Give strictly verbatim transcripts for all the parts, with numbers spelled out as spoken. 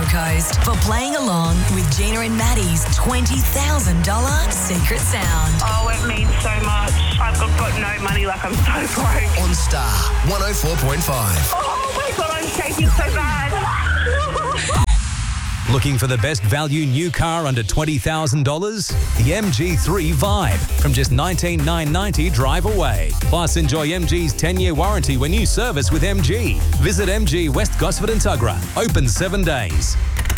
Coast for playing along with Gina and Maddie's twenty thousand dollars Secret Sound. Oh, it means so much. I've got, got no money, like I'm so broke. On Star one oh four point five. Oh my God, I'm shaking so bad. Looking for the best value new car under twenty thousand dollars? The M G three Vibe from just nineteen thousand nine hundred ninety dollars drive away. Plus, enjoy M G's ten-year warranty when you service with M G. Visit M G West Gosford and Tuggerah. Open seven days.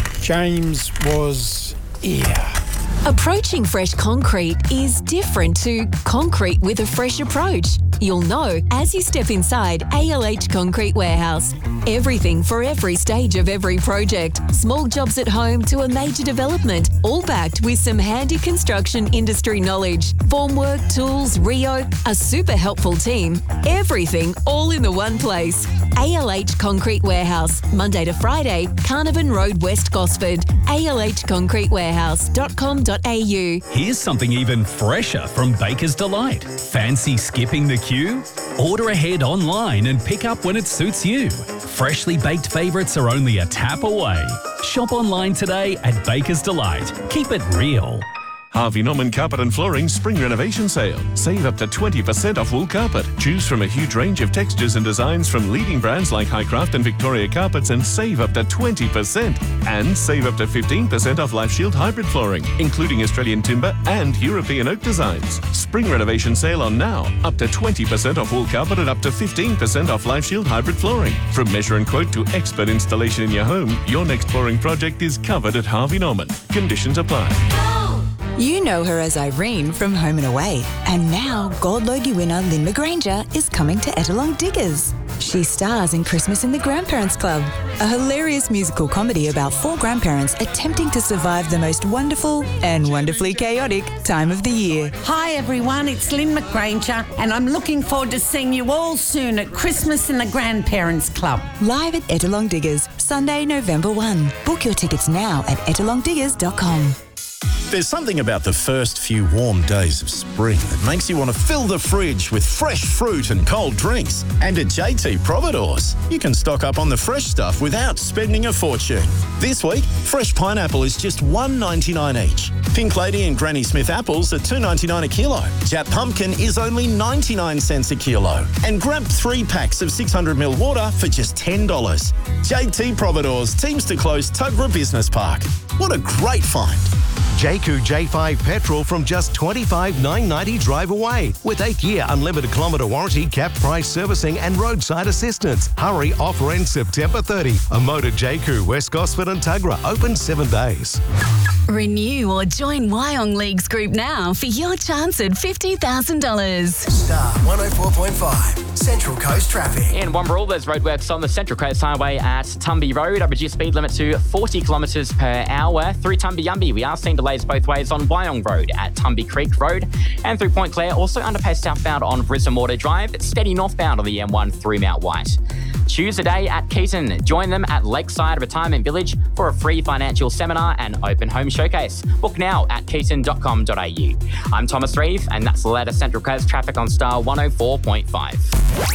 James was here. Approaching fresh concrete is different to concrete with a fresh approach. You'll know as you step inside A L H Concrete Warehouse. Everything for every stage of every project. Small jobs at home to a major development, all backed with some handy construction industry knowledge. Formwork, tools, Rio, a super helpful team. Everything all in the one place. A L H Concrete Warehouse, Monday to Friday, Carnarvon Road, West Gosford. A L H concrete warehouse dot com dot a u. Here's something even fresher from Baker's Delight. Fancy skipping the queue? Order ahead online and pick up when it suits you. Freshly baked favourites are only a tap away. Shop online today at Baker's Delight. Keep it real. Harvey Norman Carpet and Flooring Spring Renovation Sale. Save up to twenty percent off wool carpet. Choose from a huge range of textures and designs from leading brands like Highcraft and Victoria Carpets and save up to twenty percent. And save up to fifteen percent off LifeShield hybrid flooring, including Australian timber and European oak designs. Spring Renovation Sale on now. Up to twenty percent off wool carpet and up to fifteen percent off LifeShield hybrid flooring. From measure and quote to expert installation in your home, your next flooring project is covered at Harvey Norman. Conditions apply. You know her as Irene from Home and Away. And now Gold Logie winner Lynn McGranger is coming to Ettalong Diggers. She stars in Christmas in the Grandparents Club, a hilarious musical comedy about four grandparents attempting to survive the most wonderful and wonderfully chaotic time of the year. Hi everyone, it's Lynn McGranger and I'm looking forward to seeing you all soon at Christmas in the Grandparents Club. Live at Ettalong Diggers, Sunday, November first. Book your tickets now at ettalong diggers dot com. There's something about the first few warm days of spring that makes you want to fill the fridge with fresh fruit and cold drinks. And at J T Providores, you can stock up on the fresh stuff without spending a fortune. This week, fresh pineapple is just one dollar ninety-nine each. Pink Lady and Granny Smith apples are two dollars ninety-nine a kilo. Jap pumpkin is only ninety-nine cents a kilo. And grab three packs of six hundred millilitre water for just ten dollars. J T Providores teams to close Tuggerah Business Park. What a great find. Jayco J five petrol from just twenty-five thousand nine hundred ninety dollars drive away with eight-year unlimited kilometre warranty, cap price servicing and roadside assistance. Hurry, offer ends September thirtieth. A motor Jayco, West Gosford and Tuggerah, open seven days. Renew or join Wyong Leagues Group now for your chance at fifty thousand dollars. Star one oh four point five, Central Coast Traffic. In Wamberal, there's roadworks on the Central Coast Highway at Tumby Road. A reduced speed limit to forty kilometres per hour. Through Tumby Yumby, we are seeing delays both ways on Wyong Road at Tumby Creek Road. And through Point Clare, also underpace southbound on Brisbane Water Drive. It's steady northbound on the M one through Mount White. Choose a day at Keaton. Join them at Lakeside Retirement Village for a free financial seminar and open home showcase. Book now at keaton dot com dot a u. I'm Thomas Reeve, and that's the latest Central Coast traffic on Star one oh four point five.